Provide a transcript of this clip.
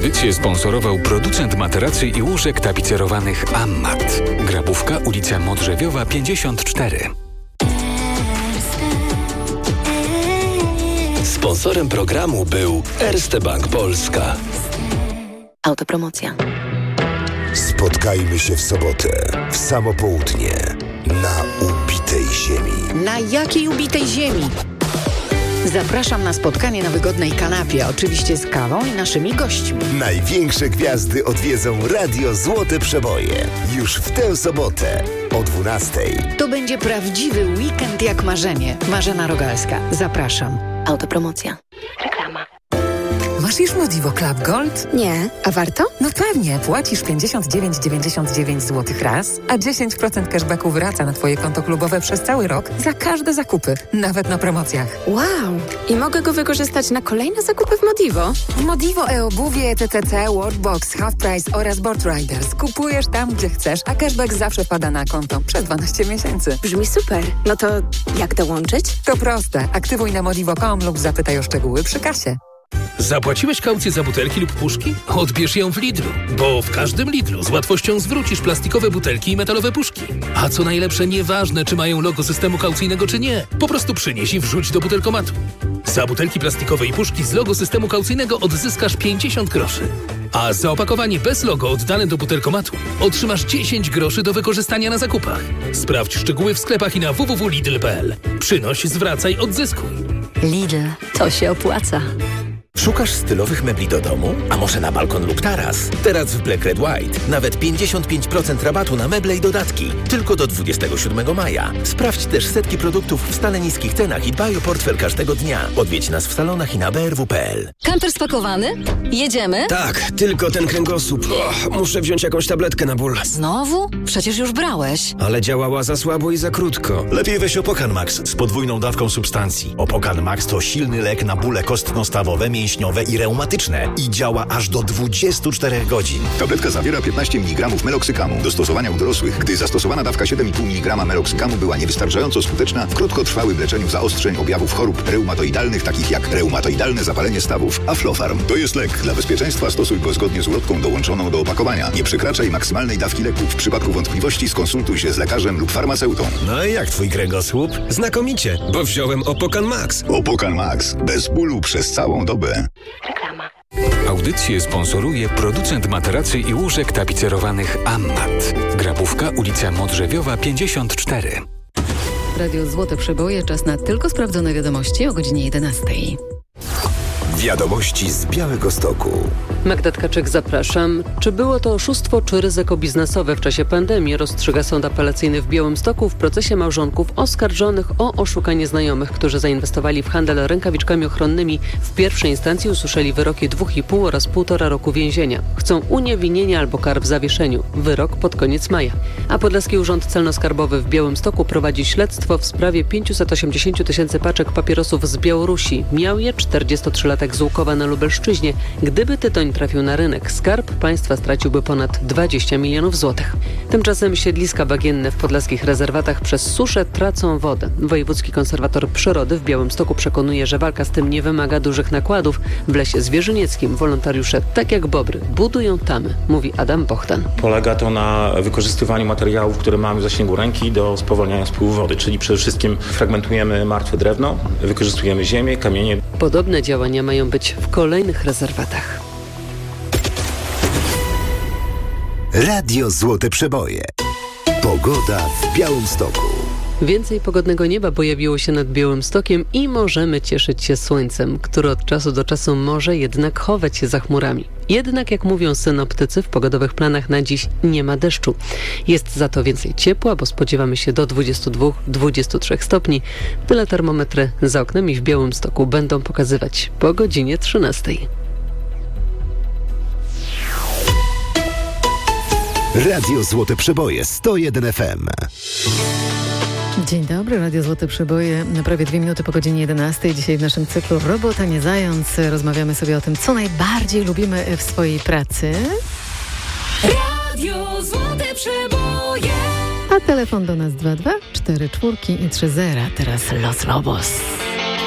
Audycję sponsorował producent materacy i łóżek tapicerowanych Ammat. Grabówka, ulica Modrzewiowa 54. Sponsorem programu był Erste Bank Polska. Autopromocja. Spotkajmy się w sobotę, w samo południe, na ubitej ziemi. Na jakiej ubitej ziemi? Zapraszam na spotkanie na wygodnej kanapie, oczywiście z kawą i naszymi gośćmi. Największe gwiazdy odwiedzą Radio Złote Przeboje. Już w tę sobotę o 12:00. To będzie prawdziwy weekend jak marzenie. Marzena Rogalska. Zapraszam. Autopromocja. Reklama. Masz już Modivo Club Gold? Nie, a warto? No pewnie, płacisz 59,99 zł raz, a 10% cashbacku wraca na Twoje konto klubowe przez cały rok za każde zakupy, nawet na promocjach. Wow! I mogę go wykorzystać na kolejne zakupy w Modivo? Modivo e-obuwie, TTC, Worldbox, Half Price oraz Board Riders. Kupujesz tam, gdzie chcesz, a cashback zawsze wpada na konto przez 12 miesięcy. Brzmi super. No to jak dołączyć? To proste. Aktywuj na modivo.com lub zapytaj o szczegóły przy kasie. Zapłaciłeś kaucję za butelki lub puszki? Odbierz ją w Lidlu, bo w każdym Lidlu z łatwością zwrócisz plastikowe butelki i metalowe puszki. A co najlepsze, nieważne czy mają logo systemu kaucyjnego czy nie, po prostu przynieś i wrzuć do butelkomatu. Za butelki plastikowe i puszki z logo systemu kaucyjnego odzyskasz 50 groszy. A za opakowanie bez logo oddane do butelkomatu otrzymasz 10 groszy do wykorzystania na zakupach. Sprawdź szczegóły w sklepach i na www.lidl.pl. Przynoś, zwracaj, odzyskuj. Lidl. To się opłaca. Szukasz stylowych mebli do domu? A może na balkon lub taras? Teraz w Black Red White nawet 55% rabatu na meble i dodatki. Tylko do 27 maja. Sprawdź też setki produktów w stale niskich cenach i dbaj o portfel każdego dnia. Odwiedź nas w salonach i na brw.pl. Kamper spakowany? Jedziemy? Tak, tylko ten kręgosłup. Muszę wziąć jakąś tabletkę na ból. Znowu? Przecież już brałeś. Ale działała za słabo i za krótko. Lepiej weź Opokan Max z podwójną dawką substancji. Opokan Max to silny lek na bóle kostno-stawowe, mięśniowe i reumatyczne i działa aż do 24 godzin. Tabletka zawiera 15 mg meloksykamu. Do stosowania u dorosłych, gdy zastosowana dawka 7,5 mg meloksykamu była niewystarczająco skuteczna w krótkotrwałym leczeniu zaostrzeń objawów chorób reumatoidalnych, takich jak reumatoidalne zapalenie stawów. Aflofarm to jest lek. Dla bezpieczeństwa stosuj go zgodnie z ulotką dołączoną do opakowania. Nie przekraczaj maksymalnej dawki leku. W przypadku wątpliwości skonsultuj się z lekarzem lub farmaceutą. No i jak twój kręgosłup? Znakomicie, bo wziąłem Opokan Max. Opokan Max. Bez bólu przez całą dobę. Reklama. Audycję sponsoruje producent materacy i łóżek tapicerowanych Ammat. Grabówka, ulica Modrzewiowa 54. Radio Złote Przeboje, czas na tylko sprawdzone wiadomości o godzinie 11:00. Wiadomości z Białegostoku. Magda Tkaczyk, zapraszam. Czy było to oszustwo, czy ryzyko biznesowe w czasie pandemii, rozstrzyga sąd apelacyjny w Białymstoku w procesie małżonków oskarżonych o oszukanie znajomych, którzy zainwestowali w handel rękawiczkami ochronnymi. W pierwszej instancji usłyszeli wyroki 2,5 oraz 1,5 roku więzienia. Chcą uniewinnienia albo kar w zawieszeniu. Wyrok pod koniec maja. A Podlaski Urząd Celno-Skarbowy w Białymstoku prowadzi śledztwo w sprawie 580 tysięcy paczek papierosów z Białorusi. Miał je 43-latek z Łukowa na Lubelszczyźnie. Gdyby tytoń trafił na rynek, Skarb Państwa straciłby ponad 20 milionów złotych. Tymczasem siedliska bagienne w podlaskich rezerwatach przez suszę tracą wodę. Wojewódzki Konserwator Przyrody w Białymstoku przekonuje, że walka z tym nie wymaga dużych nakładów. W Lesie Zwierzynieckim wolontariusze, tak jak bobry, budują tamy, mówi Adam Bohdan. Polega to na wykorzystywaniu materiałów, które mamy w zasięgu ręki do spowalniania spływu wody, czyli przede wszystkim fragmentujemy martwe drewno, wykorzystujemy ziemię, kamienie. Podobne działania mają być w kolejnych rezerwatach. Radio Złote Przeboje. Pogoda w Białymstoku. Więcej pogodnego nieba pojawiło się nad Białymstokiem i możemy cieszyć się słońcem, które od czasu do czasu może jednak chować się za chmurami. Jednak, jak mówią synoptycy, w pogodowych planach na dziś nie ma deszczu. Jest za to więcej ciepła, bo spodziewamy się do 22-23 stopni. Tyle termometry za oknem i w Białymstoku będą pokazywać po godzinie 13. Radio Złote Przeboje 101 FM. Dzień dobry, Radio Złote Przeboje. Prawie 2 minuty po godzinie 11. Dzisiaj w naszym cyklu Robota nie zając rozmawiamy sobie o tym, co najbardziej lubimy w swojej pracy. Radio Złote Przeboje. A telefon do nas 22 44 i 30. Teraz Los Lobos.